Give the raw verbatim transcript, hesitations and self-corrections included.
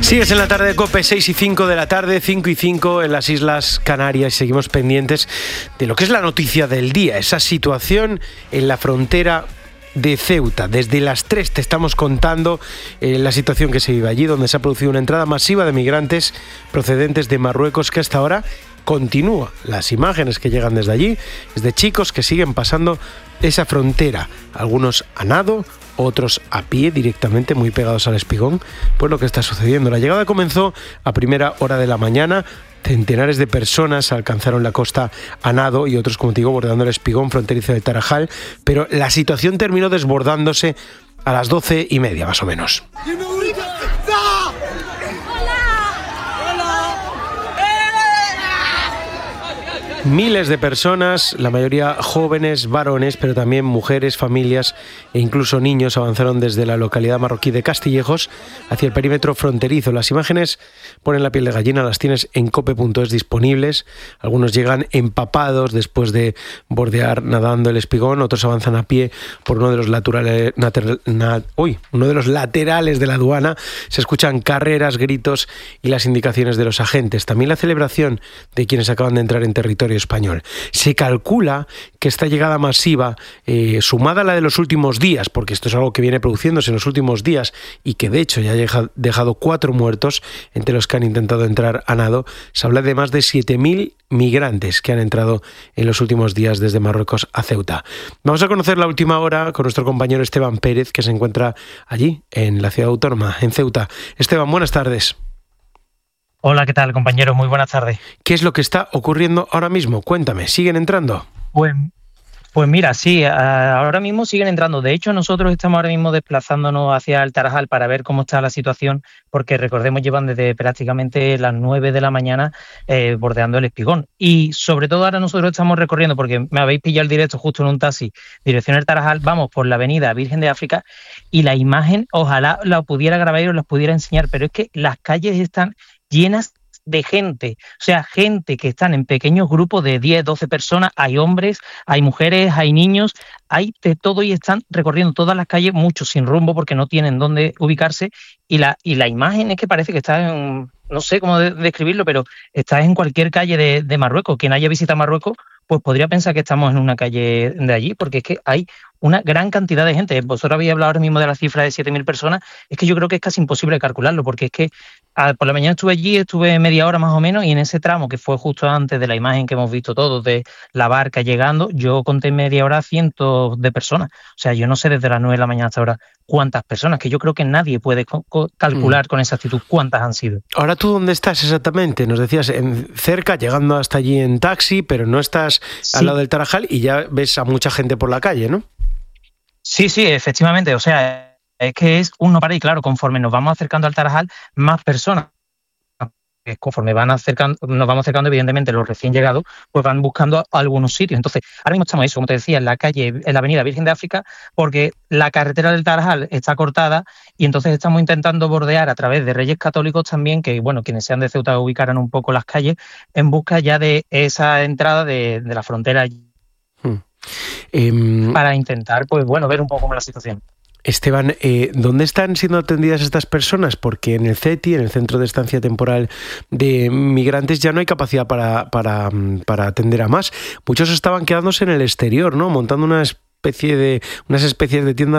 Sigues en la tarde de COPE, seis y cinco de la tarde, cinco y cinco en las Islas Canarias. Seguimos pendientes de lo que es la noticia del día, esa situación en la frontera de Ceuta. Desde las tres te estamos contando eh, la situación que se vive allí, donde se ha producido una entrada masiva de migrantes procedentes de Marruecos que hasta ahora continúa. Las imágenes que llegan desde allí es de chicos que siguen pasando esa frontera, algunos a nado, otros a pie directamente, muy pegados al espigón. Pues lo que está sucediendo. La llegada comenzó a primera hora de la mañana. Centenares de personas alcanzaron la costa a nado y otros, como te digo, bordando el espigón fronterizo de Tarajal, pero la situación terminó desbordándose a las doce y media más o menos. Miles de personas, la mayoría jóvenes, varones, pero también mujeres, familias e incluso niños avanzaron desde la localidad marroquí de Castillejos hacia el perímetro fronterizo. Las imágenes ponen la piel de gallina, las tienes en cope punto es disponibles. Algunos llegan empapados después de bordear nadando el espigón, otros avanzan a pie por uno de los laterales, nater, nat, uy, uno de los laterales de la aduana. Se escuchan carreras, gritos y las indicaciones de los agentes. También la celebración de quienes acaban de entrar en territorio español. Se calcula que esta llegada masiva, eh, sumada a la de los últimos días, porque esto es algo que viene produciéndose en los últimos días y que de hecho ya ha dejado cuatro muertos entre los que han intentado entrar a nado, se habla de más de siete mil migrantes que han entrado en los últimos días desde Marruecos a Ceuta. Vamos a conocer la última hora con nuestro compañero Esteban Pérez, que se encuentra allí, en la ciudad autónoma, en Ceuta. Esteban, buenas tardes. Hola, ¿qué tal, compañero? Muy buenas tardes. ¿Qué es lo que está ocurriendo ahora mismo? Cuéntame, ¿siguen entrando? Pues, pues mira, sí, ahora mismo siguen entrando. De hecho, nosotros estamos ahora mismo desplazándonos hacia el Tarajal para ver cómo está la situación, porque recordemos, llevan desde prácticamente las nueve de la mañana eh, bordeando el espigón. Y sobre todo ahora nosotros estamos recorriendo, porque me habéis pillado el directo justo en un taxi, dirección al Tarajal, vamos por la avenida Virgen de África, y la imagen, ojalá la pudiera grabar y os la pudiera enseñar, pero es que las calles están llenas de gente, o sea, gente que están en pequeños grupos de diez, doce personas, hay hombres, hay mujeres, hay niños, hay de todo y están recorriendo todas las calles, muchos sin rumbo porque no tienen dónde ubicarse y la, y la imagen es que parece que está en, no sé cómo de, describirlo, pero está en cualquier calle de, de Marruecos. Quien haya visitado Marruecos pues podría pensar que estamos en una calle de allí, porque es que hay una gran cantidad de gente. Vosotros habéis hablado ahora mismo de la cifra de siete mil personas, es que yo creo que es casi imposible calcularlo, porque es que a, por la mañana estuve allí, estuve media hora más o menos, y en ese tramo, que fue justo antes de la imagen que hemos visto todos, de la barca llegando, yo conté media hora cientos de personas. O sea, yo no sé desde las nueve de la mañana hasta ahora cuántas personas, que yo creo que nadie puede co- co- calcular mm. con exactitud cuántas han sido. Ahora, ¿tú dónde estás exactamente? Nos decías, en, cerca, llegando hasta allí en taxi, pero no estás sí. al lado del Tarajal y ya ves a mucha gente por la calle, ¿no? Sí, sí, efectivamente. O sea, es que es un no para y claro, conforme nos vamos acercando al Tarajal, más personas. Conforme van acercando, nos vamos acercando, evidentemente, los recién llegados, pues van buscando algunos sitios. Entonces, ahora mismo estamos eso, como te decía, en la calle, en la avenida Virgen de África, porque la carretera del Tarajal está cortada y entonces estamos intentando bordear a través de Reyes Católicos también, que bueno, quienes sean de Ceuta ubicaran un poco las calles, en busca ya de esa entrada de, de la frontera hmm. eh, para intentar, pues bueno, ver un poco cómo es la situación. Esteban, eh, ¿dónde están siendo atendidas estas personas? Porque en el C E T I, en el Centro de Estancia Temporal de Migrantes, ya no hay capacidad para, para, para atender a más. Muchos estaban quedándose en el exterior, ¿no? Montando una especie de, unas especies de tiendas